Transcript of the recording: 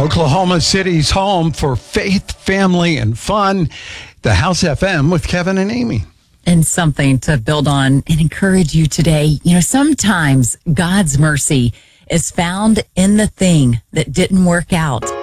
Oklahoma City's home for faith, family, and fun. The House FM with Kevin and Amy. And something to build on and encourage you today. You know, sometimes God's mercy is found in the thing that didn't work out.